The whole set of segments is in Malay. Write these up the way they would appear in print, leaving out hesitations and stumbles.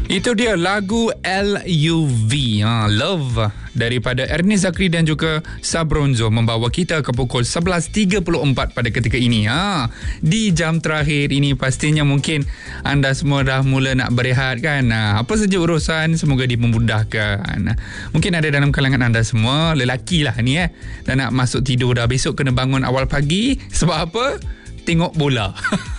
Itu dia lagu LUV, Love daripada Ernest Zakri dan juga Sabronzo membawa kita ke pukul 11.34 pada ketika ini. Di jam terakhir ini pastinya mungkin anda semua dah mula nak berehat kan. Apa saja urusan semoga dimudahkan. Mungkin ada dalam kalangan anda semua lelaki lah ni dan nak masuk tidur dah. Besok kena bangun awal pagi sebab apa? Tengok bola.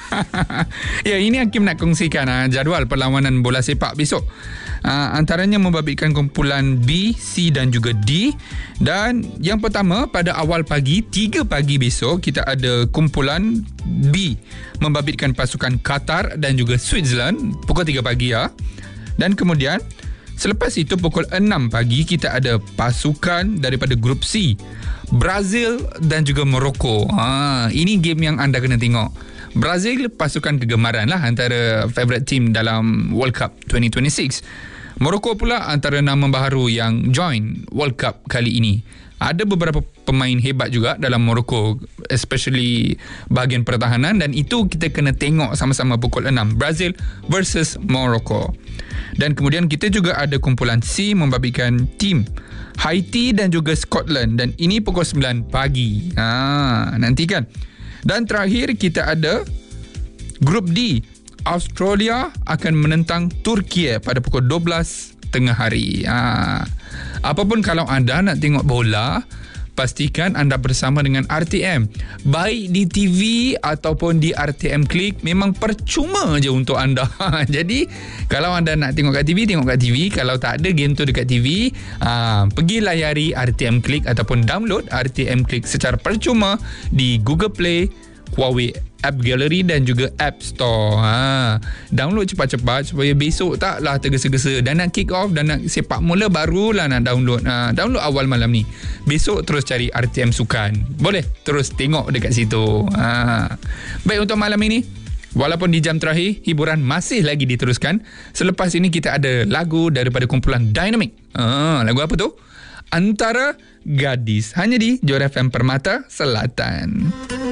Ya, ini Hakim nak kongsikan jadual perlawanan bola sepak besok. Antaranya membabitkan kumpulan B, C dan juga D. Dan yang pertama pada awal pagi 3 pagi besok kita ada kumpulan B membabitkan pasukan Qatar dan juga Switzerland pukul 3 pagi Dan kemudian selepas itu pukul 6 pagi kita ada pasukan daripada grup C, Brazil dan juga Morocco. Ini game yang anda kena tengok. Brazil pasukan kegemaran lah antara favourite team dalam World Cup 2026. Morocco pula antara nama baharu yang join World Cup kali ini. Ada beberapa pemain hebat juga dalam Morocco, especially bahagian pertahanan, dan itu kita kena tengok sama-sama pukul 6. Brazil versus Morocco. Dan kemudian kita juga ada kumpulan C membabitkan tim Haiti dan juga Scotland, dan ini pukul 9 pagi. Nantikan. Dan terakhir kita ada grup D. Australia akan menentang Turki pada pukul 12 tengah hari. Apapun kalau anda nak tengok bola, pastikan anda bersama dengan RTM. Baik di TV ataupun di RTM Klik, memang percuma je untuk anda. Jadi kalau anda nak tengok kat TV, tengok kat TV. Kalau tak ada game tu dekat TV, pergi layari RTM Klik ataupun download RTM Klik secara percuma di Google Play, Huawei App Gallery dan juga App Store. Download cepat-cepat supaya besok taklah tergesa-gesa dan nak kick off dan nak sepak mula barulah nak download. Download awal malam ni. Besok terus cari RTM Sukan. Boleh terus tengok dekat situ. Baik, untuk malam ini, walaupun di jam terakhir, hiburan masih lagi diteruskan. Selepas ini kita ada lagu daripada kumpulan Dynamic. Lagu apa tu? Antara Gadis. Hanya di Johor FM Permata Selatan.